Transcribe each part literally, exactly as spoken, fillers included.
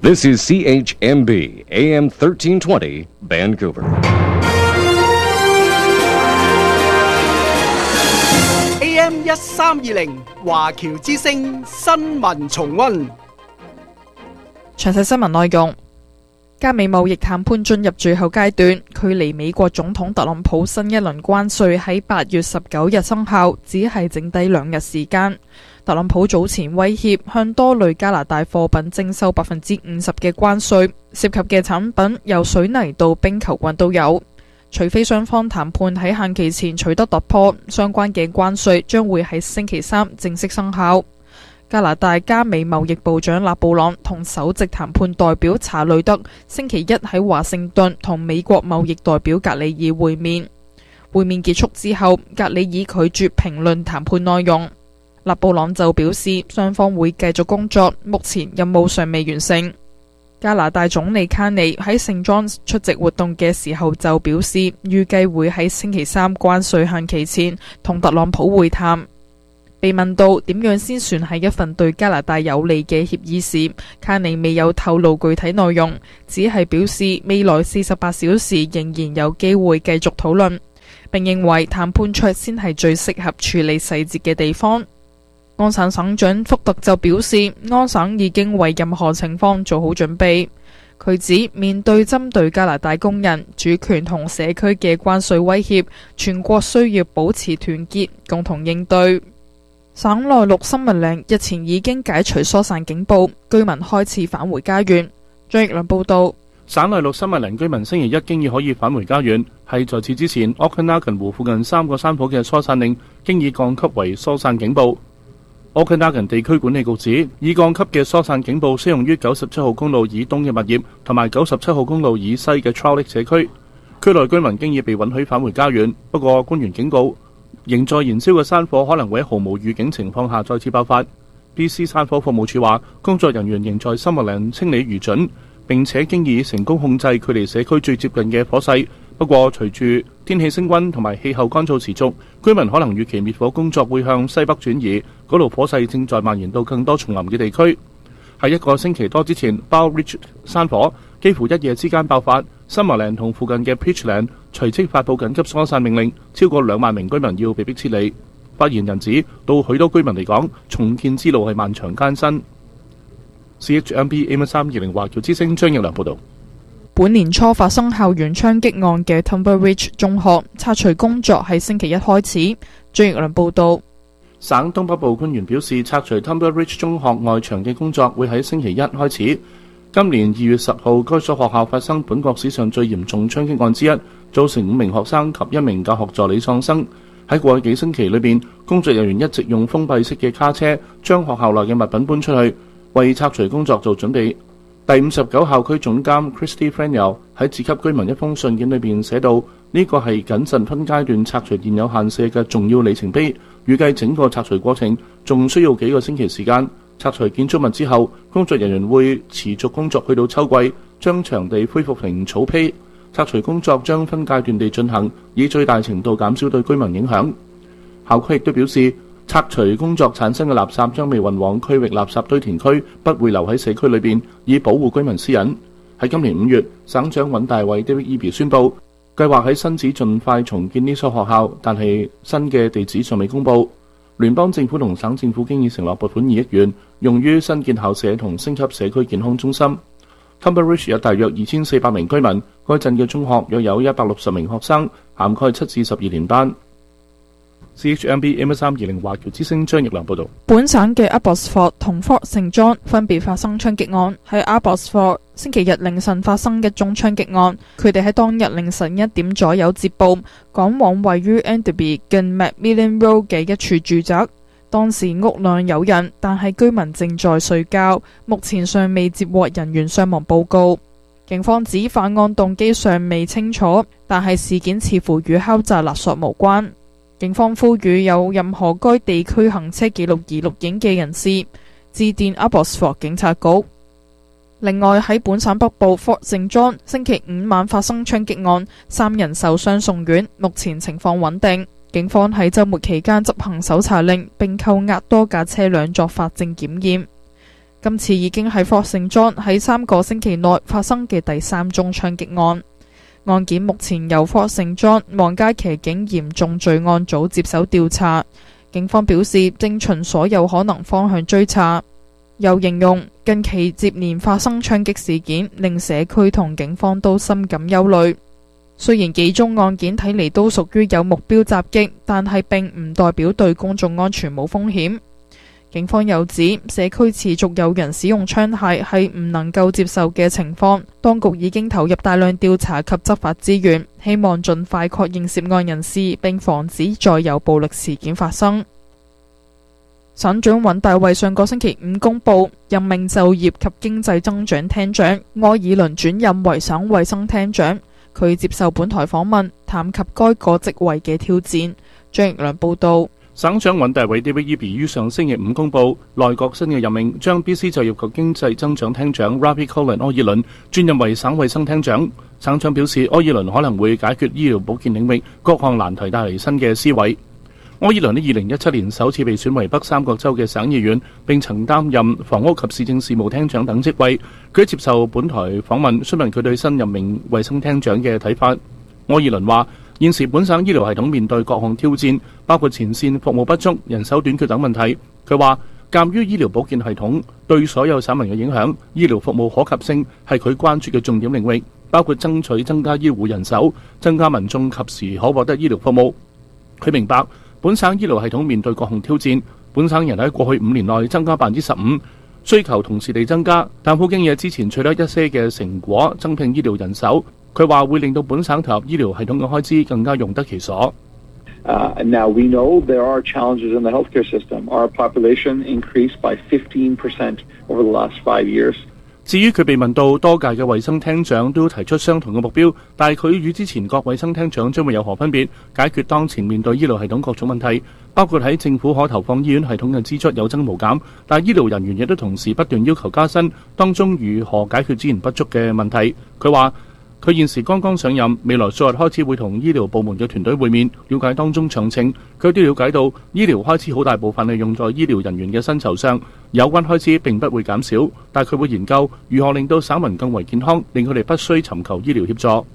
This is C H M B, A M thirteen twenty, Vancouver. A M 一三二零華僑之聲新聞重溫。 詳細新聞內容：加美貿易談判進入最後階段，距離美國總統特朗普新一輪關稅喺八月十九日生效，只係剩低兩日時間。特朗普早前威脅向多類加拿大貨品徵收百分之五十嘅關稅，涉及嘅產品由水泥到冰球棍都有。除非雙方談判喺限期前取得突破，相關嘅關稅將會喺星期三正式生效。加拿大加美貿易部長勒布朗同首席談判代表查雷德星期一喺華盛頓同美國貿易代表格里爾會面。會面結束之後，格里爾拒絕評論談判內容。勒布朗就表示，雙方會繼續工作，目前任務尚未完成。加拿大總理卡尼喺聖莊出席活動嘅時候就表示，預計會喺星期三關稅限期前同特朗普會談。被問到點樣先算係一份對加拿大有利嘅協議時，卡尼未有透露具體內容，只係表示未來四十八小時仍然有機會繼續討論，並認為談判桌先係最適合處理細節嘅地方。安省省長福特就表示，安省已經為任何情況做好準備。佢指面對針對加拿大工人、主權同社區嘅關稅威脅，全國需要保持團結，共同應對。省內陸森文嶺日前已經解除疏散警報，居民開始返回家園。張奕良報道。 省內陸森文嶺居民星期一經已可以返回家園，係在此之前，Okanagan湖附近三個山坡嘅疏散令經已降級為疏散警報。Okanagan 地區管理局指，已降級嘅疏散警報適用於九十七號公路以東嘅物業同埋九十七號公路以西嘅 Trowlick 社區。區內居民經已被允許返回家園，不過官員警告，仍在燃燒嘅山火可能會喺毫無預警情況下再次爆發。B C 山火服務處話，工作人員仍在森文嶺清理餘燼，並且經已成功控制距離社區最接近嘅火勢。不過，隨住天氣升溫同埋氣候乾燥持續，居民可能預期滅火工作會向西北轉移，嗰度火勢正在蔓延到更多叢林嘅地區。喺一個星期多之前 Bow Ridge 山火幾乎一夜之間爆發，森文嶺同附近嘅 Peachland 隨即發布緊急疏散命令，超過兩萬名居民要被迫撤離。發言人指，到許多居民嚟講，重建之路係漫長艱辛。C H M B A M 三二零華僑之聲張奕良報導。 本年初發生校園槍擊案嘅 Tumber Ridge 中學拆除工作喺星期一開始。張奕良報導。 省東北部官員表示，拆除 Tumber Ridge 中學外牆嘅工作會喺星期一開始。今年二月十號，該所學校發生本國史上最嚴重槍擊案之一，造成五名學生及一名教學助理喪生。喺過去幾星期裏邊，工作人員一直用封閉式嘅卡車將學校內嘅物品搬出去，為拆除工作做準備。第五十九校區總監 Christy Freniel 喺致給居民一封信件裏邊寫到，呢個係謹慎分階段拆除現有限舍嘅重要里程碑，預計整個拆除過程仲需要幾個星期時間。拆除建築物之後，工作人員會持續工作去到秋季，將場地恢復成草坯。拆除工作將分階段地進行，以最大程度減少對居民影響。校區亦都表示，拆除工作產生嘅垃圾將被運往區域垃圾堆填區，不會留喺社區裏邊，以保護居民私隱。喺今年五月，省長尹大衛 David Eby 宣布，計劃喺新址盡快重建呢所學校，但係新嘅地址尚未公佈。聯邦政府同省政府經已承諾撥款二億元，用於新建校舍同升級社區健康中心。Tumber Ridge 有大約二千四百名居民，該鎮嘅中學約有一百六十名學生，涵蓋七至十二年班。C H M B A M 三二零華僑之聲張奕良報導。 本省嘅 Abbotsford 同 Fort Saint John 分別發生槍擊案，喺 Abbotsford 星期日凌晨發生一宗槍擊案，佢哋喺當日凌晨一點左右接報，趕往位於 Enderby 近 Macmillan Road 嘅一處住宅。當時屋內有人，但係居民正在睡覺，目前尚未接獲人員傷亡報告。警方指犯案動機尚未清楚，但係事件似乎與敲詐勒索無關。警方呼籲有任何該地區行車記錄儀錄影嘅人士致電 Abbotsford 警察局。另外喺本省北部 Fort Saint John 星期五晚發生槍擊案，三人受傷送院，目前情況穩定。警方喺週末期間執行搜查令，並扣押多架車輛作法證檢驗。 今次已經係 Fort Saint John 喺三個星期內發生嘅第三宗槍擊案。案件目前由 Fort Saint John 皇家騎警嚴重罪案組接手調查。警方表示正循所有可能方向追查，又形容近期接連發生槍擊事件，令社區同警方都深感憂慮。雖然幾宗案件睇嚟都屬於有目標襲擊，但係並唔代表對公眾安全冇風險。警方又指社區持續有人使用槍械係唔能夠接受嘅情況，當局已經投入大量調查及執法資源，希望盡快確認涉案人士，並防止再有暴力事件發生。省長尹大衛上個星期五公布任命就業及經濟增長廳長愛爾倫轉任為省衛生廳長。佢接受本台訪問，談及該個職位嘅挑戰。張奕良報道。 省長尹大衛 David Eby 於上星期五公布內閣新嘅任命，將 B C 就業及經濟增長廳長 Ravi Kolin 愛爾倫轉任為省衛生廳長。省長表示，愛爾倫可能會解決醫療保健領域各項難題，帶嚟新嘅思維。愛爾倫喺二零一七年首次被選為北三角州嘅省議員，並曾擔任房屋及市政事務廳長等職位。佢接受本台訪問，詢問佢對新任命衛生廳長嘅睇法。愛爾倫話：現時本省醫療系統面對各項挑戰，包括前線服務不足、人手短缺等問題。佢話：鑑於醫療保健系統對所有省民嘅影響，醫療服務可及性係佢關注嘅重點領域，包括爭取增加醫護人手，增加民眾及時可獲得醫療服務。佢明白本省醫療系統面對各項挑戰，本省人喺過去五年內增加百分之十五，需求同時地增加，但普京也之前取得一些嘅成果，增聘醫療人手。佢話會令到本省投入醫療系統嘅開支更加用得其所。 Uh, now we know there are challenges in the healthcare system. Our population increased by fifteen percent over the last five years. 至於佢被問到多屆嘅衛生廳長都提出相同嘅目標，但係佢與之前各衛生廳長將會有何分別？解決當前面對醫療系統各種問題，包括喺政府可投放醫院系統嘅支出有增無減，但係醫療人員亦都同時不斷要求加薪，當中如何解決資源不足嘅問題？佢話佢現時剛剛上任，未來數日開始會同醫療部門嘅團隊會面，了解當中詳情。佢都了解到醫療開支好大部分係用在醫療人員嘅薪酬上，有關開支並不會減少，但佢會研究如何令到省民更為健康，令佢哋不需尋求醫療協助。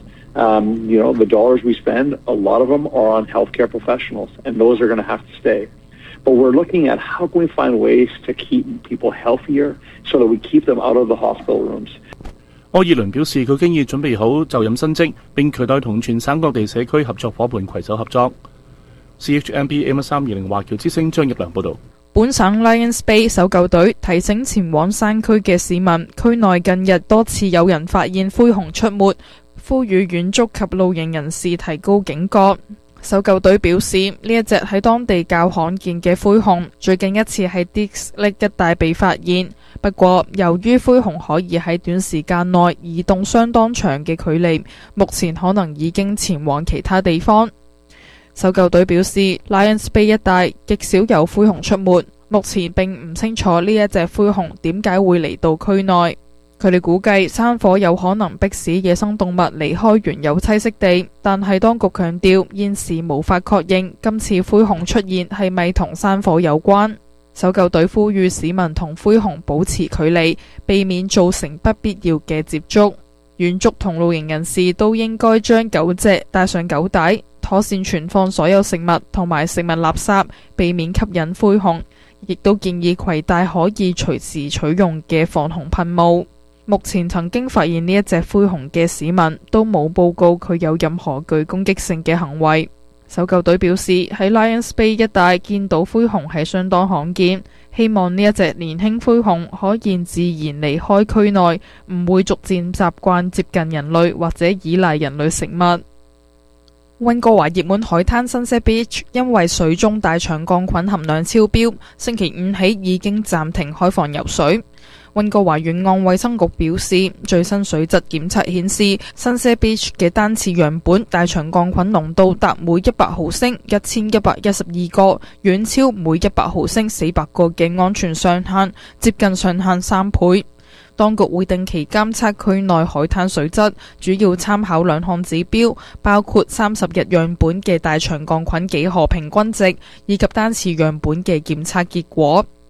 Um, you know, the dollars we spend, a lot of them are on healthcare professionals, and those are going to have to stay. But we're looking at how can we find ways to keep people healthier so that we keep them out of the hospital rooms. 愛爾倫表示，佢經已準備好就任新職，並期待同全省各地社區合作伙伴攜手合作。C H M B A M 三二零華僑之聲張奕良報導。 本省 Lions Bay 搜救隊提醒前往山區嘅市民，區內近日多次有人發現灰熊出沒，呼籲遠足及露營人士提高警覺。搜救隊表示，呢一隻喺當地較罕見嘅灰熊，最近一次喺 Dix Lake 一帶被發現。不過，由於灰熊可以喺短時間內移動相當長嘅距離，目前可能已經前往其他地方。搜救隊表示 ，Lions Bay 一帶極少有灰熊出沒，目前並唔清楚呢一隻灰熊點解會嚟到區內。佢哋估計山火有可能迫使野生動物離開原有棲息地，但係當局強調現時無法確認今次灰熊出現係咪同山火有關。搜救隊呼籲市民同灰熊保持距離，避免造成不必要嘅接觸。遠足同露營人士都應該將狗隻帶上狗帶，妥善存放所有食物同埋食物垃圾，避免吸引灰熊。亦都建議攜帶可以隨時取用嘅防熊噴霧。目前曾經發現呢一隻灰熊嘅市民都冇報告佢有任何具攻擊性嘅行為。搜救隊表示喺 Lions Bay 一帶見到灰熊係相當罕見，希望呢一隻年輕灰熊可以自然離開區內，唔會逐漸習慣接近人類或者依賴人類食物。溫哥華熱門海灘 Sunset Beach 因為水中大腸桿菌含量超標，星期五起已經暫停開放游水。溫哥華沿岸衛生局表示，最新水質檢測顯示 Sunset Beach 嘅單次樣本大腸桿菌濃度達每一百毫升一千一百一十二個，遠超每一百毫升四百個嘅安全上限，接近上限三倍。當局會定期監測區內海灘水質，主要參考兩項指標，包括三十日樣本嘅大腸桿菌幾何平均值，以及單次樣本嘅檢測結果。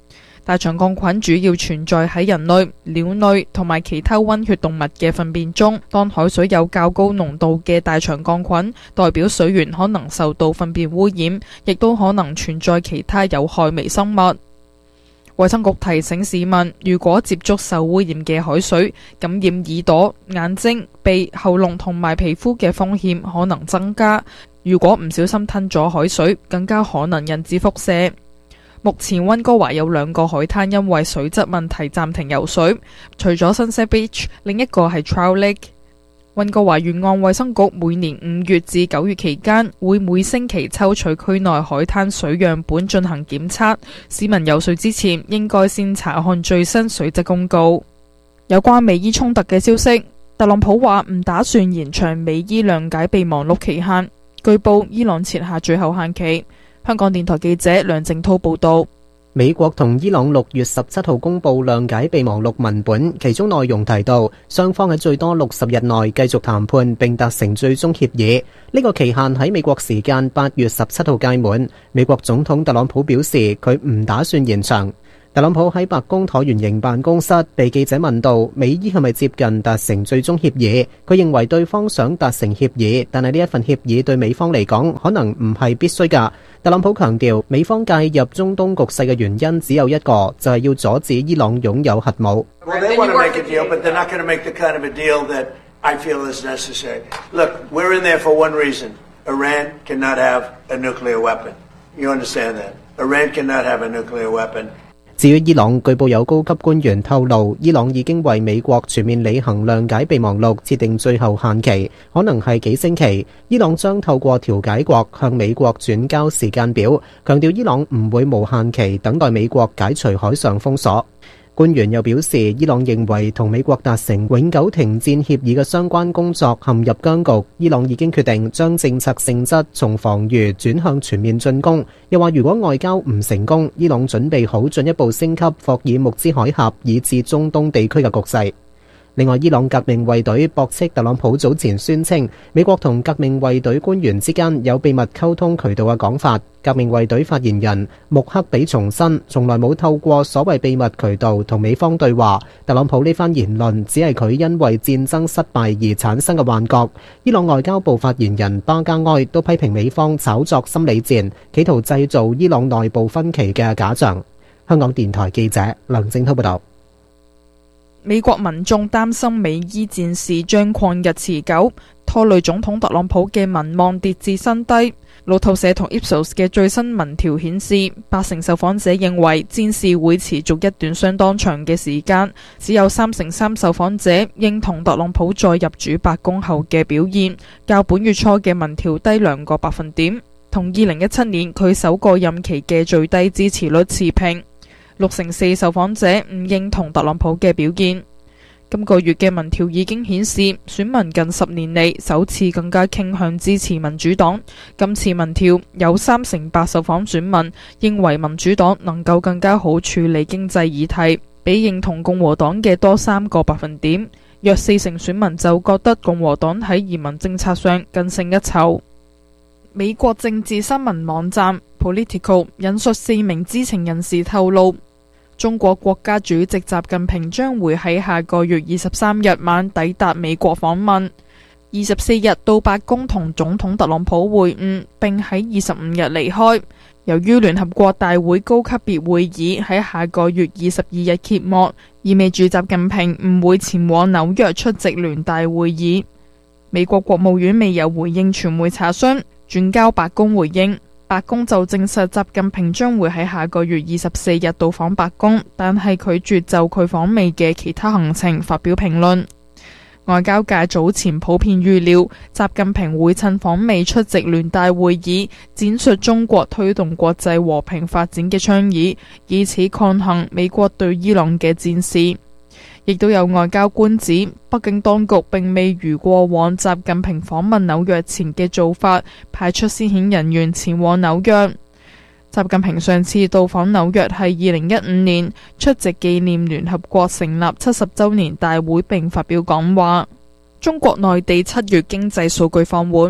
大腸桿菌主要存在喺人類、鳥類同埋其他溫血動物嘅糞便中。當海水有較高濃度嘅大腸桿菌，代表水源可能受到糞便污染，亦都可能存在其他有害微生物。衛生局提醒市民，如果接觸受污染嘅海水，感染耳朵、眼睛、鼻、喉嚨同埋皮膚嘅風險可能增加。如果唔小心吞咗海水，更加可能引致輻射。目前溫哥華有兩個海灘因為水質問題暫停游水，除咗 Sunset Beach， 另一個係 Trout Lake。溫哥華沿岸衛生局每年五月至九月期間會每星期抽取區內海灘水樣本進行檢測，市民游水之前應該先查看最新水質公告。有關美伊衝突嘅消息，特朗普話唔打算延長美伊諒解備忘錄期限，據報伊朗設下最後限期。香港電台記者梁靜濤報道。 美國同伊朗六月十七號公布諒解備忘錄文本，其中內容提到雙方喺最多六十日內繼續談判並達成最終協議。呢個期限喺美國時間八月十七號屆滿。美國總統特朗普表示佢唔打算延長。特朗普喺白宮橢圓形辦公室被記者問到美伊係咪接近達成最終協議，佢認為對方想達成協議，但係呢一份協議對美方嚟講可能唔係必須㗎。特朗普強調美方介入中東局勢嘅原因只有一個，就係要阻止伊朗擁有核武。 Well, they want to make a deal, but they're not going to make the kind of a deal that I feel is necessary. Look, we're in there for one reason. Iran cannot have a nuclear weapon. You understand that? Iran cannot have a nuclear weapon. 至於伊朗，據報有高級官員透露，伊朗已經為美國全面履行諒解備忘錄設定最後限期，可能係幾星期。伊朗將透過調解國向美國轉交時間表，強調伊朗唔會無限期等待美國解除海上封鎖。官員又表示，伊朗認為同美國達成永久停戰協議嘅相關工作陷入僵局，伊朗已經決定將政策性質從防禦轉向全面進攻。又話如果外交唔成功，伊朗準備好進一步升級霍爾木茲海峽以至中東地區嘅局勢。另外，伊朗革命衛隊駁斥特朗普早前宣稱美國同革命衛隊官員之間有秘密溝通渠道嘅講法。革命衛隊發言人穆克比重申，從來冇透過所謂秘密渠道同美方對話。特朗普呢番言論只係佢因為戰爭失敗而產生嘅幻覺。伊朗外交部發言人巴加埃都批評美方炒作心理戰，企圖製造伊朗內部分歧嘅假象。香港電台記者梁正濤報道。 美國民眾擔心美伊戰事將曠日持久，拖累總統特朗普嘅民望跌至新低。路透社同 Ipsos 嘅最新民調顯示，八成受訪者認為戰事會持續一段相當長嘅時間，只有三成三受訪者認同特朗普再入主白宮後嘅表現，較本月初嘅民調低兩個百分點，同二零一七年佢首個任期嘅最低支持率持平。六成四受訪者唔認同特朗普嘅表現。今個月嘅民調已經顯示，選民近十年嚟首次更加傾向支持民主黨。今次民調有三成八受訪選民認為民主黨能夠更加好處理經濟議題，比認同共和黨嘅多三個百分點。約四成選民就覺得共和黨喺移民政策上更勝一籌。美國政治新聞網站 Politico 引述四名知情人士透露，中國國家主席習近平將會喺下個月二十三日晚抵達美國訪問，二十四日到白宮同總統特朗普會晤，並喺二十五日離開。由於聯合國大會高級別會議喺下個月二十二日揭幕，意味住習近平唔會前往紐約出席聯大會議。美國國務院未有回應傳媒查詢，轉交白宮回應。白宮就證實習近平將會喺下個月二十四日到訪白宮，但係拒絕就佢訪美嘅其他行程發表評論。外交界早前普遍預料，習近平會趁訪美出席聯大會議，展述中國推動國際和平發展嘅倡議，以此抗衡美國對伊朗嘅戰事。亦都有外交官指，北京當局並未如過往習近平訪問紐約前嘅做法，派出先遣人員前往紐約。習近平上次到訪紐約係二零一五年，出席紀念聯合國成立七十週年大會並發表講話。中國內地七月經濟數據放緩，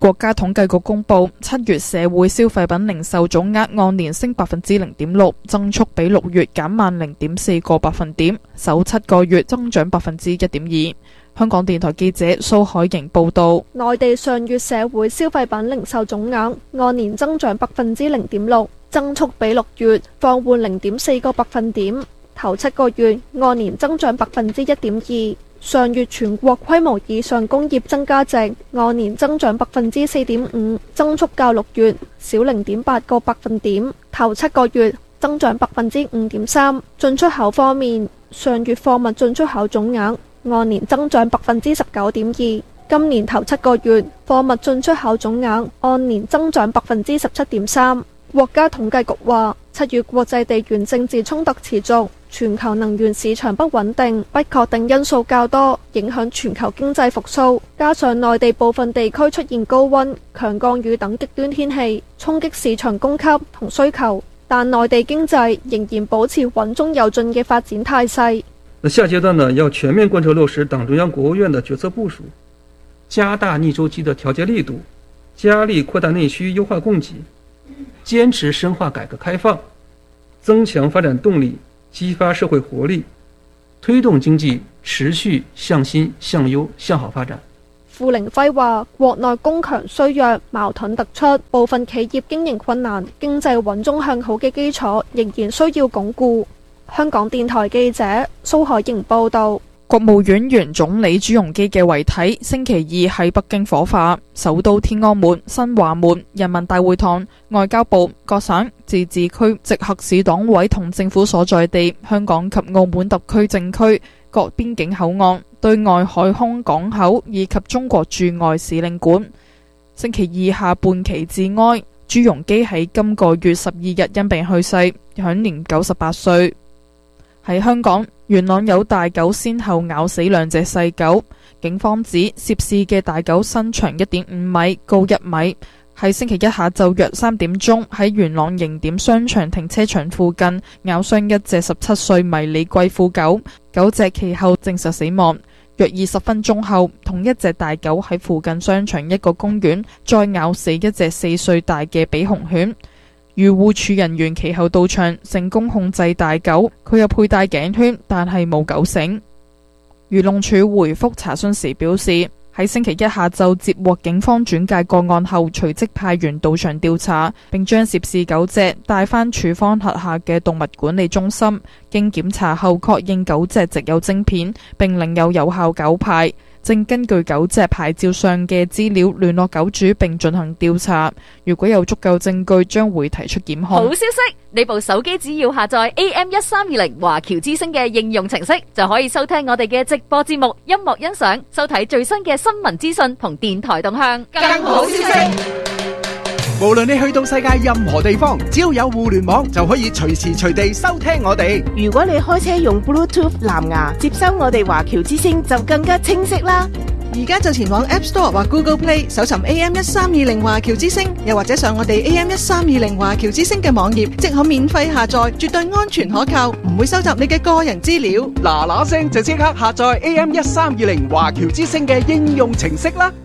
國家統計局公布，七月社會消費品零售總額按年升百分之零點六，增速比六月減慢零點四個百分點，首七個月增長百分之一點二。香港電台記者蘇海瑩報道， 內地上月社會消費品零售總額按年增長百分之零點六，增速比六月放緩零點四個百分點，頭七個月按年增長百分之一點二。上月全國規模以上工業增加值按年增長百分之四點五，增速較六月少零點八個百分點，頭七個月增長百分之五點三。進出口方面，上月貨物進出口總額按年增長百分之十九點二，今年頭七個月貨物進出口總額按年增長百分之十七點三。國家統計局話，七月國際地緣政治衝突持續，全球能源市場不穩定，不確定因素較多，影響全球經濟復甦。加上內地部分地區出現高溫、強降雨等極端天氣，衝擊市場供給同需求，但內地經濟仍然保持穩中有進嘅發展態勢。 那下階段呢，要全面貫徹落實黨中央、國務院的決策部署，加大逆周期的調節力度，加力擴大內需、優化供給，堅持深化改革開放，增強發展動力，激發社會活力，推動經濟持續向新、向優、向好發展。 傅凌輝話，國內供強需弱，矛盾突出，部分企業經營困難，經濟穩中向好嘅基礎仍然需要鞏固。香港電台記者蘇海瑩報道。 國務院原總理朱鎔基嘅遺體星期二喺北京火化，首都天安門、新華門、人民大會堂、外交部、各省、自治區、直轄市黨委同政府所在地、香港及澳門特區政區、各邊境口岸、對外海空港口以及中國駐外使領館星期二下半旗致哀。朱鎔基喺今個月十二日因病去世，享年九十八歲。喺香港，元朗有大狗先後咬死兩隻細狗，警方指涉事嘅大狗身長一點五米，高一米，喺星期一下晝約三點鐘喺元朗形點商場停車場附近咬傷一隻十七歲迷你貴婦狗，狗隻其後證實死亡。約二十分鐘後，同一隻大狗喺附近商場一個公園再咬死一隻四歲大嘅比熊犬。漁護署人員其後到場，成功控制大狗，佢有佩戴頸圈，但係冇狗繩。漁農署回覆查詢時表示，喺星期一下晝接獲警方轉介個案後，隨即派員到場調查，並將涉事狗隻帶返署方轄下嘅動物管理中心，經檢查後確認狗隻植有晶片，並領有有效狗牌。正根據狗隻牌照上嘅資料聯絡狗主並進行調查，如果有足夠證據，將會提出檢控。 好消息，你部手機只要下載 A M 一三二零華僑之聲嘅應用程式，就可以收聽我哋嘅直播節目、音樂欣賞、收睇最新嘅新聞資訊同電台動向。更好消息， 無論你去到世界任何地方，只要有互聯網，就可以隨時隨地收聽我哋。 如果你開車用 Bluetooth 藍牙接收我哋華僑之聲，就更加清晰啦。 而家就前往 App Store 或 Google Play 搜尋 A M 一三二零華僑之聲，又或者上我哋 A M 一三二零華僑之聲嘅網頁，即可免費下載，絕對安全可靠，唔會收集你嘅個人資料。 嗱嗱聲就即刻下載 A M 一三二零華僑之聲嘅應用程式啦！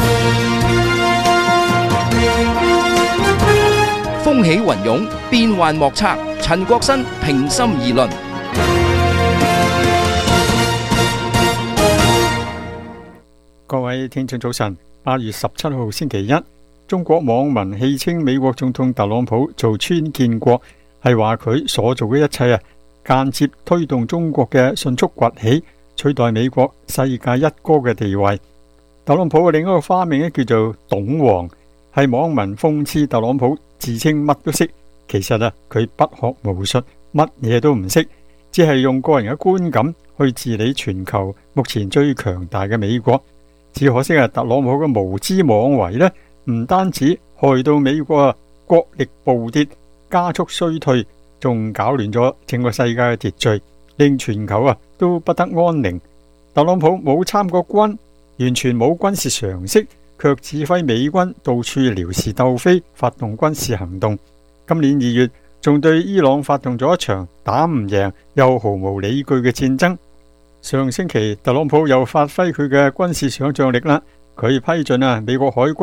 風起雲湧，變幻莫測。陳國新平心而論。 各位聽眾早晨，八月十七號星期一，中國網民戲稱美國總統特朗普做川建國，係話佢所做嘅一切啊，間接推動中國嘅迅速崛起，取代美國世界一哥嘅地位。特朗普嘅另一個花名咧叫做董王，係網民諷刺特朗普自稱乜都識，其實啊佢不學無術，乜嘢都唔識，只係用個人嘅觀感去治理全球目前最強大嘅美國。只可惜啊，特朗普嘅無知妄為呢，唔單止害到美國啊國力暴跌，加速衰退，仲搞亂咗整個世界嘅秩序，令全球啊都不得安寧。特朗普冇參過軍，完全冇軍事常識，卻指揮美軍到處撩事鬥非，發動軍事行動。今年二月，仲對伊朗發動咗一場打唔贏又毫無理據嘅戰爭。上星期特朗普又發揮佢嘅軍事想象力啦，佢批准啊美國海軍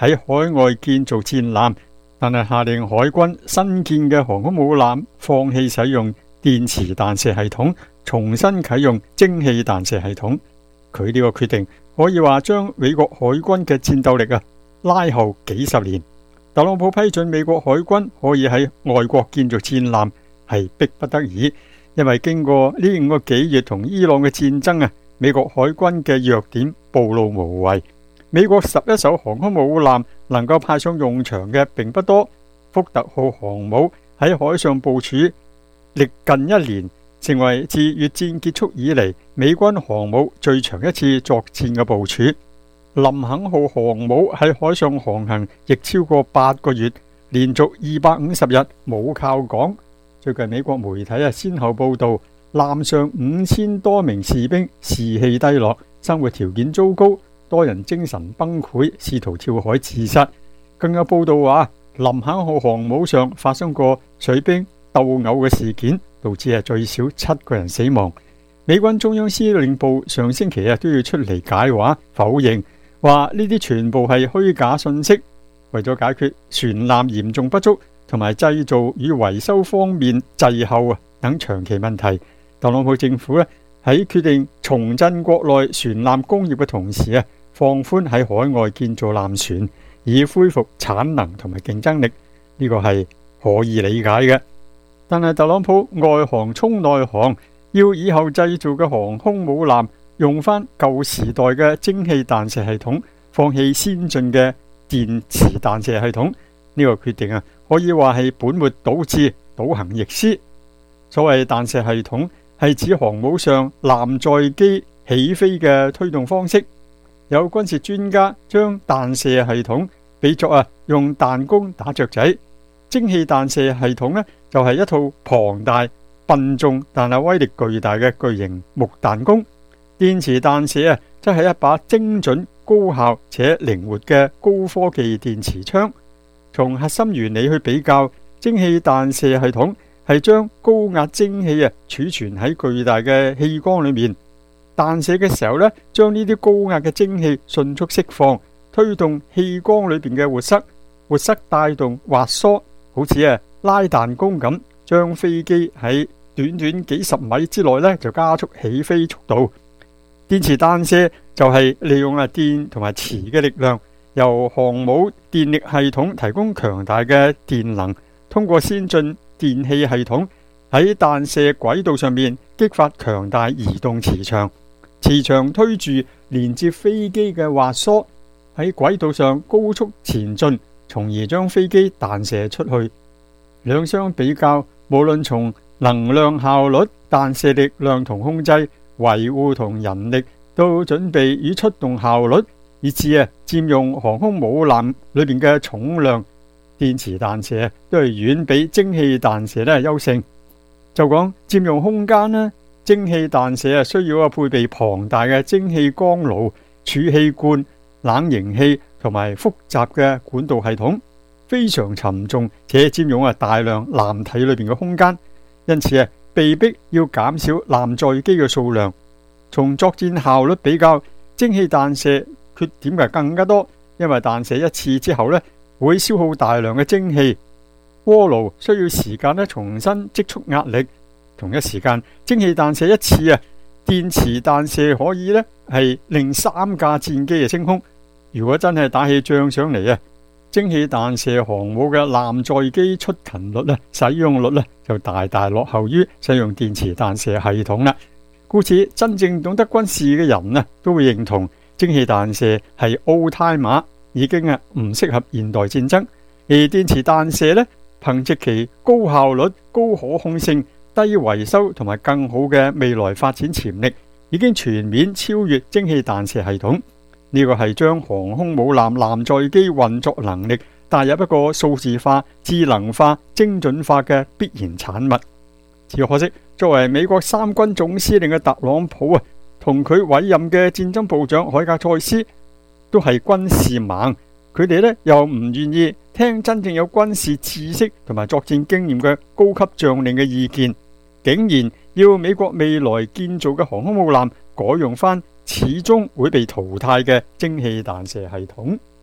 喺海外建造戰艦，但係下令海軍新建嘅航空母艦放棄使用電磁彈射系統，重新啟用蒸汽彈射系統。佢呢個決定可以話將美國海軍嘅戰鬥力啊拉後幾十年。特朗普批准美國海軍可以喺外國建造戰艦係迫不得已，因為經過呢五個幾月同伊朗嘅戰爭啊，美國海軍嘅弱點暴露無遺。美國十一艘航空母艦能夠派上用場嘅並不多，福特號航母喺海上部署歷近一年，成為自越戰結束以嚟美軍航母最長一次作戰嘅部署。林肯號航母喺海上航行亦超過八個月，連續二百五十日冇靠港。最近美國媒體啊先後報道，艦上五千多名士兵士氣低落，生活條件糟糕，多人精神崩潰，試圖跳海自殺。更有報道話，林肯號航母上發生過水兵鬥毆嘅事件，導致係最少七個人死亡。美軍中央司令部上星期啊都要出嚟解話否認，話呢啲全部係虛假信息。為咗解決船艦嚴重不足同埋製造與維修方面滯後啊等長期問題，特朗普政府咧喺決定重振國內船艦工業嘅同時啊，放寬喺海外建造艦船，以恢復產能同埋競爭力，呢個係可以理解嘅。但係特朗普外行衝內行，要以後製造嘅航空母艦用翻舊時代嘅蒸汽彈射系統，放棄先進嘅電磁彈射系統，呢個決定啊，可以話係本末倒置、倒行逆施。所謂彈射系統係指航母上艦載機起飛嘅推動方式。有軍事專家將彈射系統比作啊用彈弓打雀仔，蒸汽彈射系統呢就係一套龐大笨重但係威力巨大嘅巨型木彈弓。電磁彈射啊，則係一把精準、高效且靈活嘅高科技電磁槍。從核心原理去比較，蒸汽彈射系統係將高壓蒸汽啊儲存喺巨大嘅氣缸裏面，彈射嘅時候呢，將呢啲高壓嘅蒸汽迅速釋放，推動氣缸裏邊嘅活塞，活塞帶動滑梭，好似啊拉彈弓咁，將飛機喺短短幾十米之內呢就加速起飛速度。電磁彈射就係利用啊電同埋磁嘅力量，由航母電力系統提供強大嘅電能，通過先進電氣系統喺彈射軌道上面激發強大移動磁場，磁場推住連接飛機嘅滑梭喺軌道上高速前進，從而將飛機彈射出去。兩相比較，無論從能量效率、彈射力量同控制、維護同人力到準備與出動效率，以至啊佔用航空母艦裏邊嘅重量，電磁彈射都係遠比蒸汽彈射咧優勝。就講佔用空間呢，蒸汽彈射啊需要啊配備龐大嘅蒸汽缸爐、儲氣罐、冷凝器同埋複雜嘅管道系統，非常沉重且佔用啊大量艦體裏邊嘅空間，因此啊被逼要減少艦載機嘅數量。從作戰效率比較，蒸汽彈射缺點嘅更加多，因為彈射一次之後呢會消耗大量嘅蒸汽，鍋爐需要時間咧重新積蓄壓力。同一時間，蒸汽彈射一次啊，電磁彈射可以呢係令三架戰機啊升空。如果真係打起仗上嚟啊，蒸汽彈射航母嘅艦載機出勤率咧、使用率咧就大大落後於使用電磁彈射系統啦。故此，真正懂得軍事嘅人啊，都會認同蒸汽彈射係 old timer，已經啊唔適合現代戰爭。而電磁彈射呢，憑藉其高效率、高可控性、低維修同埋更好嘅未來發展潛力，已經全面超越蒸汽彈射系統。呢個係將航空母艦艦載機運作能力帶入一個數字化、智能化、精準化嘅必然產物。只可惜，作為美國三軍總司令嘅特朗普啊，同佢委任嘅戰爭部長海格塞斯都係軍事盲，佢哋呢又唔願意聽真正有軍事知識同埋作戰經驗嘅高級將領嘅意見，竟然要美國未來建造嘅航空母艦改用翻始終會被淘汰嘅蒸汽彈射系統。呢、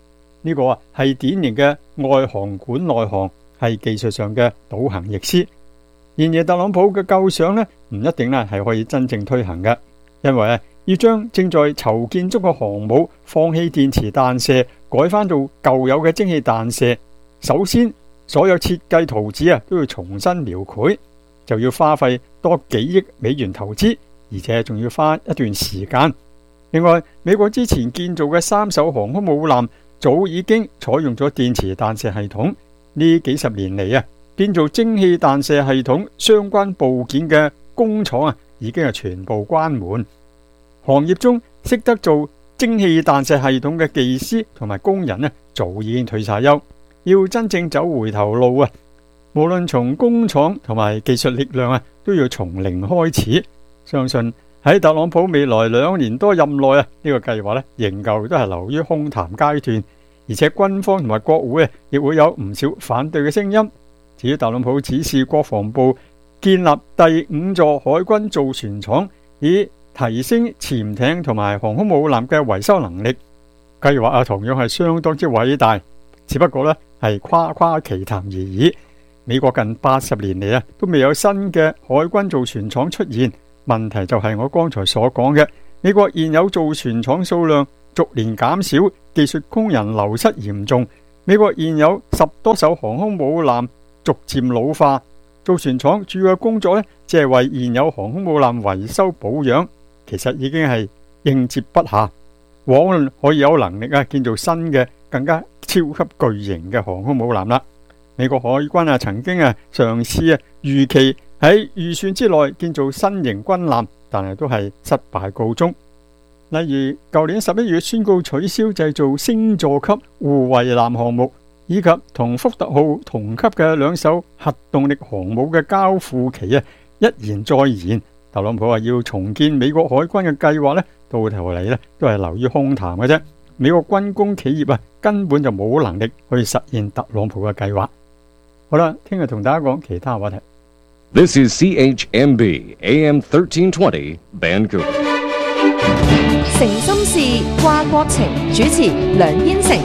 呢個啊係典型嘅外行管內行，係技術上嘅倒行逆施。然而特朗普嘅構想呢，唔一定咧係可以真正推行嘅，因為啊要將正在籌建中嘅航母放棄電磁彈射，改翻做舊有嘅蒸汽彈射，首先所有設計圖紙啊都要重新描繪，就要花費多幾億美元投資，而且仲要花一段時間。另外，美國之前建造嘅三艘航空母艦早已經採用咗電磁彈射系統，呢幾十年嚟啊，建造蒸汽彈射系統相關部件嘅工廠啊，已經係全部關門。行業中識得做蒸汽彈射系統嘅技師同埋工人呢，早已經退晒休，要真正走回頭路啊！無論從工廠同埋技術力量啊，都要從零開始。相信喺特朗普未來兩年多任內啊，呢個計劃呢仍舊都係流於空談階段，而且軍方同埋國會啊，亦會有唔少反對嘅聲音。至於特朗普指示國防部建立第五座海軍造船廠，以提升潛艇同埋航空母艦嘅維修能力，計劃啊同樣係相當之偉大，只不過呢係誇誇其談而已。美國近八十年嚟啊，都未有新嘅海軍造船廠出現。問題就係我剛才所講嘅，美國現有造船廠數量逐年減少，技術工人流失嚴重。美國現有十多艘航空母艦逐漸老化，造船廠主要嘅工作呢，只係為現有航空母艦維修保養，其實已經係應接不暇。往論可以有能力啊建造新嘅更加超級巨型嘅航空母艦啦。美國海軍啊曾經啊嘗試啊預期喺預算之內建造新型軍艦，但係都係失敗告終。例如舊年十一月宣告取消製造星座級護衛艦項目，以及同福特號同級嘅兩艘核動力航母嘅交付期啊一延再延。特朗普話要重建美國海軍嘅計劃呢，到頭嚟呢都係流於空談嘅啫。美國軍工企業啊根本就冇能力去實現特朗普嘅計劃。好啦，聽日同大家講其他話題。 This is C H M B A M thirteen twenty Vancouver。 誠心事，掛國情，主持梁燕成。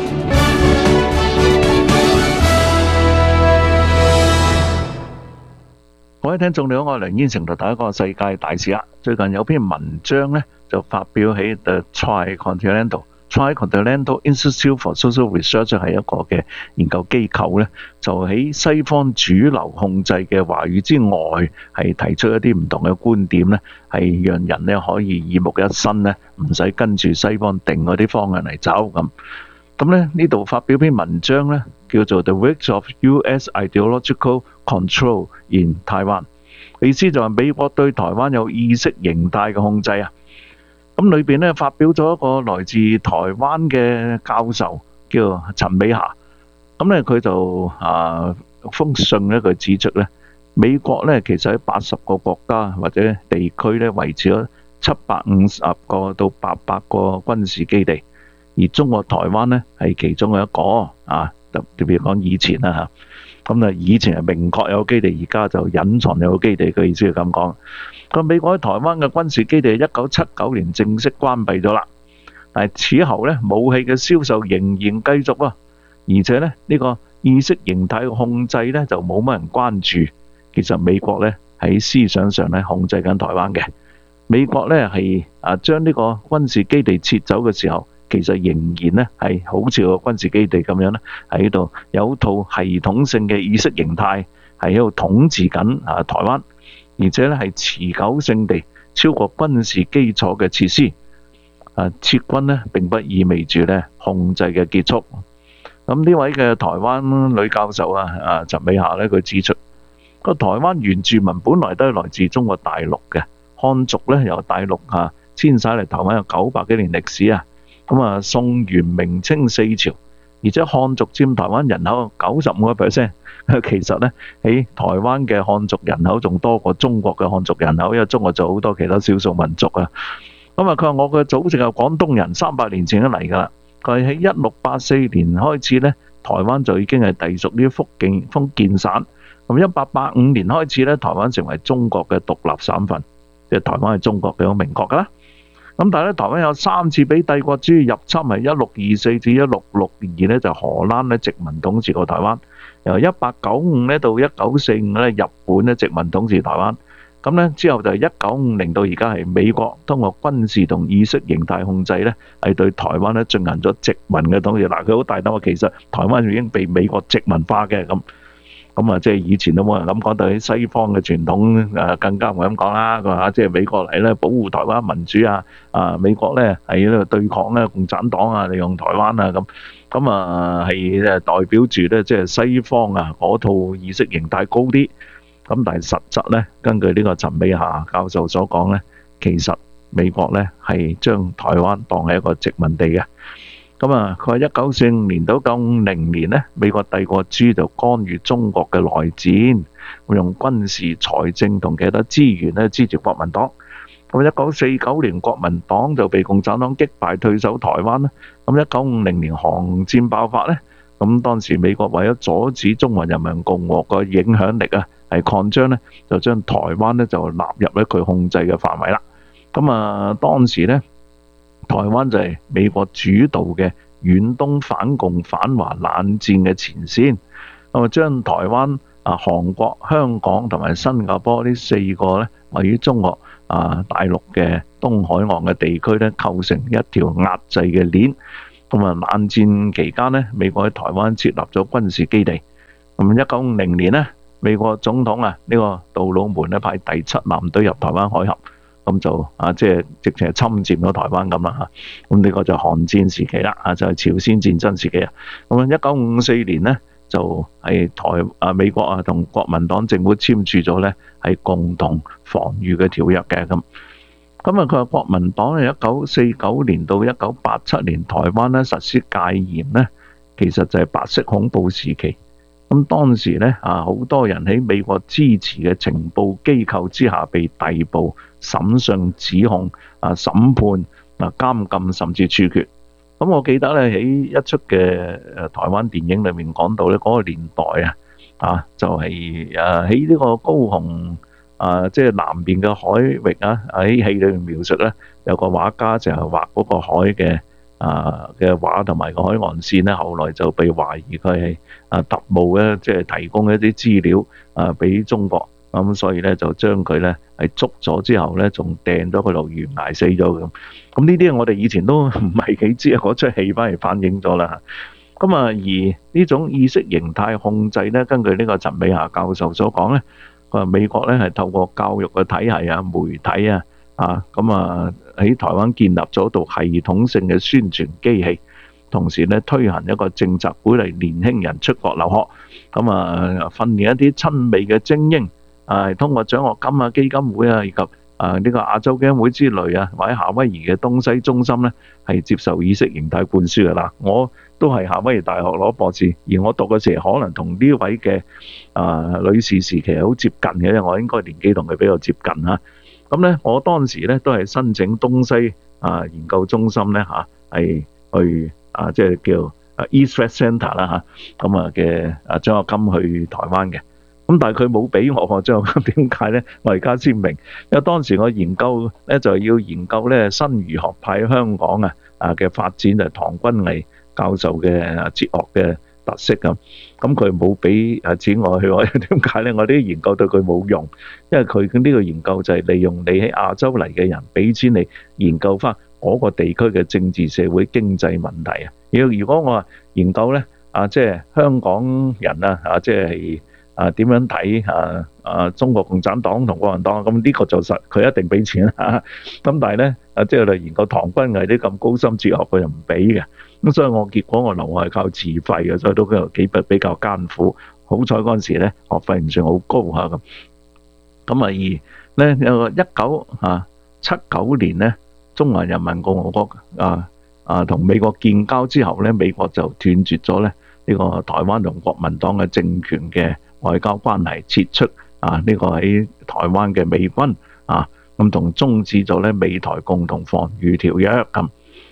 各位聽眾你好，我係梁燕成，同大家講世界大事啦。最近有篇文章咧就發表喺 The Tricontinental。Tricontinental Institute for Social Research 係一個嘅研究機構咧，就喺西方主流控制嘅話語之外，係提出一啲唔同嘅觀點咧，係讓人咧可以耳目一新咧，唔使跟住西方定嗰啲方向嚟走咁。咁咧呢度發表篇文章咧，叫做 The Weight of U S Ideological Control in Taiwan。意思就係美國對台灣有意識形態嘅控制啊。咁裏邊咧發表咗一個來自台灣嘅教授，叫陳美霞。咁咧佢就啊封信咧，佢指出咧，美國咧其實喺八十個國家或者地區咧維持咗七百五十個到八百個軍事基地，而中國台灣咧係其中嘅一個啊。特別講以前啦嚇，咁啊以前係明確有基地，而家就隱藏有基地，嘅意思係咁講。咁美國喺台灣嘅軍事基地一九七九年正式關閉咗啦，但係此後咧武器嘅銷售仍然繼續啊，而且咧呢個意識形態嘅控制咧就冇乜人關注。其實美國咧喺思想上咧控制緊台灣嘅。美國咧係啊將呢個軍事基地撤走嘅時候，其實仍然咧係好似個軍事基地咁樣咧喺度有套系統性嘅意識形態係喺度統治緊啊台灣，而且咧係持久性地超過軍事基礎嘅設施。啊撤軍咧並不意味住咧控制嘅結束。咁呢位嘅台灣女教授啊啊陳美霞咧，佢指出個台灣原住民本來都係來自中國大陸嘅，漢族咧由大陸啊遷徙嚟台灣有九百幾年歷史啊。咁啊，宋元明清四朝，而且漢族佔台灣人口九十五個 percent。其實咧喺台灣嘅漢族人口仲多過中國嘅漢族人口，因為中國就好多其他少數民族啊。咁啊，佢話我嘅祖籍係廣東人，三百年前都嚟噶啦。佢喺一六八四年開始咧，台灣就已經係隸屬於福建福建省。咁一八八五年開始咧，台灣成為中國嘅獨立省份，即係台灣係中國嘅好明確噶啦。 咁但係咧，台灣有三次俾帝國主義入侵，係一六二四至一六六二咧，就荷蘭咧殖民統治過台灣。由一八九五咧到一九四五咧，日本咧殖民統治台灣。咁咧之後就係一九五零到而家係美國通過軍事同意識形態控制咧，係對台灣咧進行咗殖民嘅統治。嗱，佢好大膽話，其實台灣已經被美國殖民化嘅咁。咁啊，即係以前都冇人咁講，對西方嘅傳統誒更加唔會咁講啦。佢話即係美國嚟咧保護台灣民主啊，啊美國咧係喺度對抗咧共產黨啊，利用台灣啊咁。咁啊係誒代表住咧即係西方啊嗰套意識形態高啲。咁但係實質咧，根據呢個陳美霞教授所講咧，其實美國咧係將台灣當係一個殖民地嘅。咁啊，佢話一九四五年到一九五零年咧，美國帝國主義就干預中國嘅內戰，會用軍事、財政同其他資源咧支持國民黨。咁一九四九年國民黨就被共產黨擊敗退守台灣啦。咁一九五零年韓戰爆發咧，咁當時美國為咗阻止中華人民共和國影響力啊係擴張咧，就將台灣咧就納入喺佢控制嘅範圍啦。咁啊，當時咧。台灣就係美國主導嘅遠東反共反華冷戰嘅前線，咁啊將台灣、啊韓國、香港同埋新加坡呢四個咧位於中國啊大陸嘅東海岸嘅地區咧構成一條壓制嘅鏈。咁啊冷戰期間咧，美國喺台灣設立咗軍事基地。咁一九五零年咧，美國總統啊呢個杜魯門咧派第七艦隊入台灣海峽。咁就啊，即係直情係侵佔咗台灣咁啦嚇。咁呢個就韓戰時期啦，啊就係朝鮮戰爭時期啊。咁啊，一九五四年呢，就係台啊美國啊同國民黨政府簽署咗咧係共同防禦嘅條約嘅咁。咁啊，佢話國民黨喺一九四九年到一九八七年台灣咧實施戒嚴咧，其實就係白色恐怖時期。咁當時咧啊，好多人喺美國支持嘅情報機構之下被逮捕、審訊、指控、啊審判、啊監禁，甚至處決。咁我記得咧喺一出嘅誒台灣電影裏面講到咧，嗰個年代啊，啊就係誒喺呢個高雄啊，即係南邊嘅海域啊，喺戲裏面描述咧，有個畫家就係畫嗰個海嘅啊嘅畫同埋個海岸線咧，後來就被懷疑佢係啊特務咧，即係提供一啲資料啊俾中國。咁所以咧就將佢咧係捉咗之後咧，仲掟咗佢落懸崖死咗咁。咁呢啲我哋以前都唔係幾知啊，嗰出戲反而反映咗啦。咁啊，而呢種意識形態控制咧，根據呢個陳美霞教授所講咧，佢話美國咧係透過教育嘅體系啊、媒體啊，啊咁啊喺台灣建立咗道系統性嘅宣傳機器，同時咧推行一個政策，鼓勵年輕人出國留學，咁啊訓練一啲親美嘅精英。啊，通過獎學金啊、基金會啊，以及啊呢個亞洲基金會之類啊，或者夏威夷嘅東西中心咧，係接受意識形態灌輸嘅啦。我都係夏威夷大學攞博士，而我讀嘅時候可能同呢位嘅啊女士時期係好接近嘅，因為我應該年紀同佢比較接近嚇。咁咧，我當時咧都係申請東西啊研究中心咧嚇，係去啊即係叫啊 East West Center 啦嚇，咁啊嘅啊獎學金去台灣嘅。咁但係佢冇俾我，即係點解咧？我而家先明，因為當時我研究咧就要研究咧新儒學派喺香港啊啊嘅發展，就係唐君毅教授嘅哲學嘅特色咁。咁佢冇俾啊錢我去，我點解咧？我啲研究對佢冇用，因為佢呢個研究就係利用你喺亞洲嚟嘅人俾錢你研究翻嗰個地區嘅政治、社會、經濟問題啊。要如果我話研究咧啊，即係香港人啊啊，即係。啊點樣睇啊啊中國共產黨同國民黨，咁呢個就實佢一定俾錢啦。咁但係咧啊，即係嚟研究唐君毅啲咁高深哲學，佢又唔俾嘅。咁所以我結果我留係靠自費嘅，所以都幾比較艱苦。好彩嗰陣時咧學費唔算好高嚇咁。咁啊而咧有個一九啊七九年咧，中華人民共和國啊啊同美國建交之後咧，美國就斷絕咗咧呢個台灣同國民黨嘅政權嘅外交關係，撤出啊呢個喺台灣嘅美軍啊，咁同終止咗咧美台共同防禦條約咁。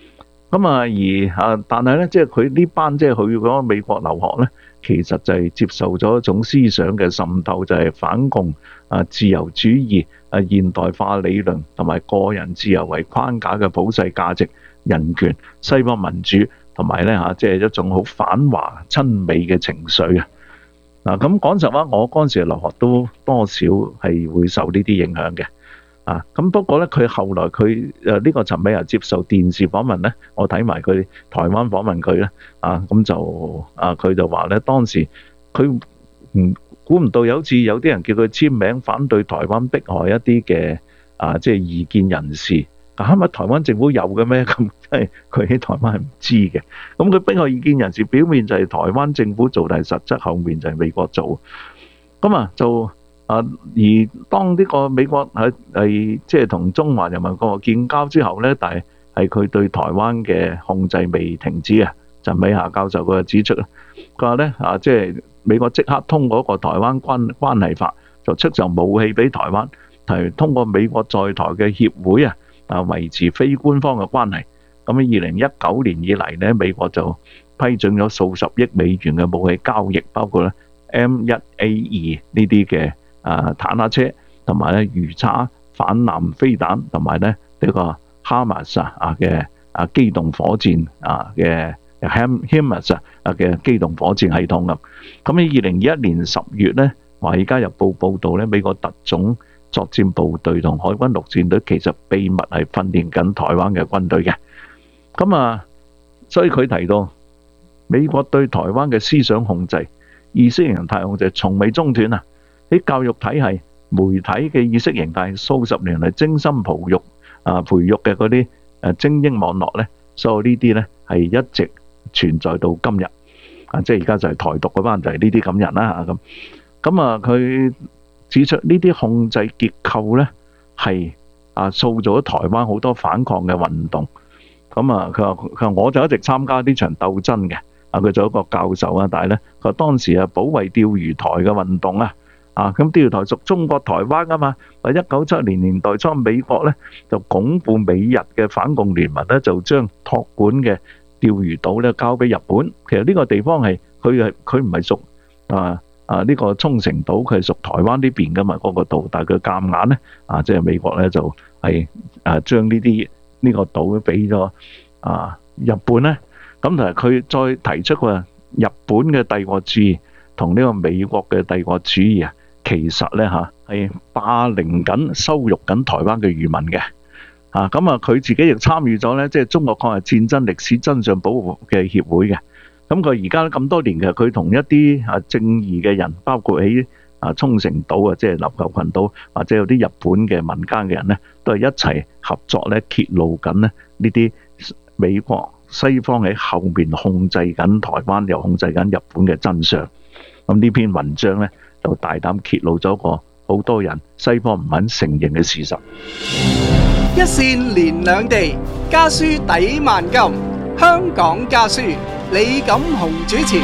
咁啊而啊，但係咧，即係佢呢班即係去咗美國留學咧，其實就係接受咗一種思想嘅滲透，就係、是、反共啊、自由主義啊、現代化理論同埋個人自由為框架嘅普世價值、人權、西方民主，同埋咧嚇即係一種好反華親美嘅情緒啊！嗱，咁講實話，我嗰陣時留學都多少係會受呢啲影響嘅。啊，咁不過咧，佢後來佢誒呢個陳美娥接受電視訪問咧，我睇埋佢台灣訪問佢咧，啊咁就啊佢就話咧，當時佢唔估唔到有次有啲人叫佢簽名反對台灣迫害一啲嘅啊即係異見人士，係咪台灣政府有嘅咩？咁即係佢喺台灣係唔知嘅。咁佢迫害異見人士，表面就係台灣政府做，但係實質後面就係美國做。咁啊就。啊！而當呢個美國係係即係同中華人民共和國建交之後咧，但係係佢對台灣嘅控制未停止啊。陳美霞教授佢就指出啦，佢話咧啊，即係美國即刻通過一個台灣關關係法，就出售武器俾台灣，係通過美國在台嘅協會啊啊維持非官方嘅關係。咁喺二零一九年以嚟咧，美國就批准咗數十億美元嘅武器交易，包括咧 M 一 A 二呢啲嘅。啊，坦克車同埋咧魚叉反艦飛彈，同埋咧呢個哈馬斯啊嘅啊機動火箭啊嘅 HIMARS 啊嘅機動火箭系統咁。咁喺二零二一年十月咧，《華爾街日報》報導咧，美國特種作戰部隊同海軍陸戰隊其實秘密係訓練緊台灣嘅軍隊嘅。咁啊，所以佢提到美國對台灣嘅思想控制、意識形態控制從未中斷啊！喺教育體系、媒體嘅意識形態，數十年嚟精心培育啊，培育嘅嗰啲誒精英網絡咧，所有呢啲咧係一直存在到今日啊！即係而家就係台獨嗰班就係呢啲咁人啦嚇咁。咁啊，佢指出呢啲控制結構咧係啊塑造咗台灣好多反抗嘅運動。咁啊，佢話佢話我就一直參加呢場鬥爭嘅啊，佢做一個教授啊，但係咧佢話當時啊保衛釣魚台嘅運動啊。啊，咁釣魚台屬中國台灣啊嘛，喺一九七零年代初，美國咧就鞏固美日嘅反共聯盟咧，就將託管嘅釣魚島咧交俾日本。其實呢個地方係佢係佢唔係屬啊啊呢個沖繩島，佢係屬台灣呢邊噶嘛嗰個島，但係佢夾硬咧啊，即係美國咧就係啊將呢啲呢個島俾咗啊日本咧。咁同埋佢再提出話日本嘅帝國主義同呢個美國嘅帝國主義啊。其實咧嚇係霸凌緊、羞辱緊台灣嘅漁民嘅，啊咁啊佢自己亦參與咗咧，即係中國抗日戰爭歷史真相保護嘅協會嘅。咁佢而家咁多年嘅，佢同一啲啊正義嘅人，包括喺啊沖繩島啊，即係琉球群島，或者有啲日本嘅民間嘅人咧，都係一齊合作咧，揭露緊咧呢啲美國西方喺後面控制緊台灣，又控制緊日本嘅真相。咁呢篇文章咧，就大膽揭露咗個好多人西方唔肯承認嘅事實。 一線連兩地，家書抵萬金。香港家書，李錦雄主持。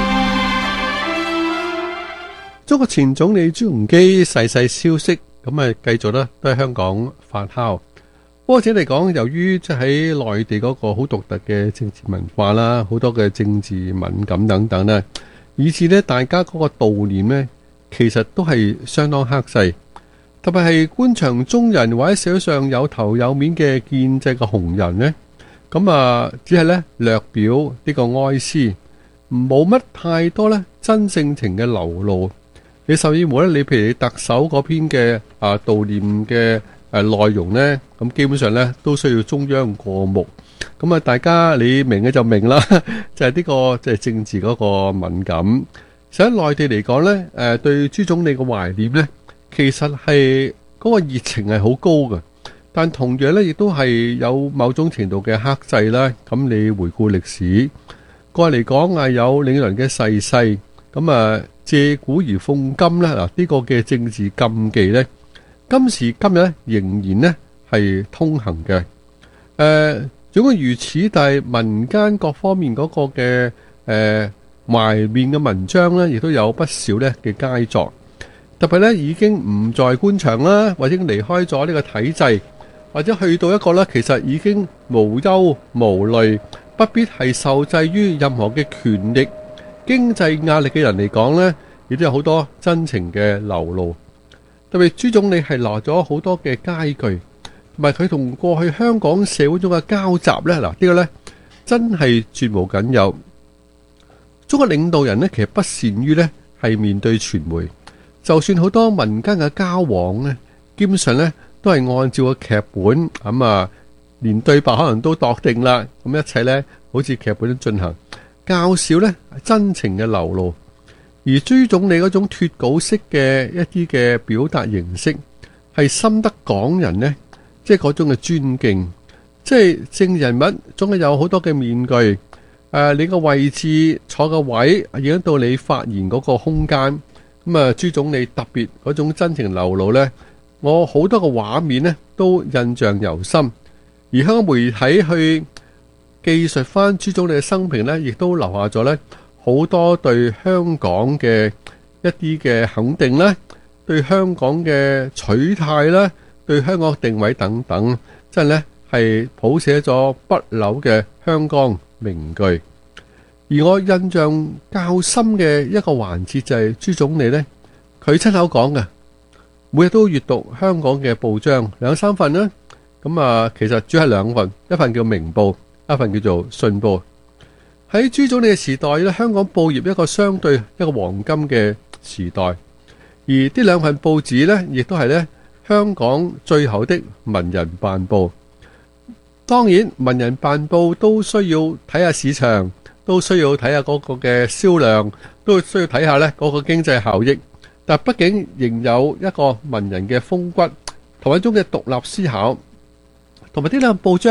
中國前總理朱鎔基逝世消息，咁啊繼續咧都喺香港發酵。或者嚟講，由於即係喺內地嗰個好獨特嘅政治文化啦，好多嘅政治敏感等等咧，以至咧大家嗰個悼念咧，其實都係相當克制，特別係官場中人或者社會上有頭有面嘅建制嘅紅人呢，咁啊只係咧略表呢個哀思，冇乜太多咧真性情嘅流露。你甚至乎咧，你譬如特首嗰篇嘅啊悼念嘅誒內容呢，咁基本上咧都需要中央過目。咁啊，大家你明嘅就明啦，就係呢個即係政治嗰個敏感。實喺內地嚟講咧，誒對朱總理嘅懷念咧，其實係嗰個熱情係好高嘅，但同樣咧亦都係有某種程度嘅克制啦。咁你回顧歷史，過嚟講啊，有領導人嘅逝世，咁啊借古而諷今咧，嗱呢個嘅政治禁忌咧，今時今日咧仍然咧係通行嘅。誒，總括如此，但係民間各方面嗰個嘅誒懷念嘅文章咧，亦都有不少咧嘅佳作。特別咧已經唔在官場啦，或者已經離開咗呢個體制，或者去到一個咧其實已經無憂無慮、 不必係受制於任何嘅權力、經濟壓力嘅人嚟講呢，亦都有好多真情嘅流露。特別朱總理係留咗好多嘅佳句，同埋佢同過去香港社會中嘅交集呢，嗱呢個呢真係絕無僅有。中國領導人呢，其實不善於呢係面對傳媒，就算好多民間嘅交往呢，基本上呢都係按照個劇本咁啊，連對白可能都度定啦，咁一切呢好似劇本進行，較少呢真情嘅流露。而朱總理嗰種脫稿式嘅一啲嘅表達形式，係深得港人呢，即係嗰種嘅尊敬。即係政治人物總係有好多嘅面具，誒、呃，你個位置坐個位影響到你發言嗰個空間。咁啊，朱總理特別嗰種真情流露呢，我好多個畫面呢都印象猶深。而香港媒體去記述翻朱總理嘅生平呢，亦都留下咗呢好多對香港嘅一啲嘅肯定啦，對香港嘅取態啦，對香港定位等等，真係咧係譜寫咗不朽嘅香港名句。而我印象較深嘅一個環節就係朱總理呢，佢親口講嘅，每日都閱讀香港嘅報章兩三份啦。咁啊，其實主要係兩份，一份叫明報，一份叫做信報。喺朱總理嘅時代咧，香港報業一個相對一個黃金嘅時代，而呢兩份報紙呢，亦都係咧香港最後的文人辦報。當然，文人辦報都需要睇下市場，都需要睇下嗰個嘅銷量，都需要睇下呢嗰個經濟效益。但畢竟仍有一個文人嘅風骨，同一種嘅獨立思考，同埋呢兩份報章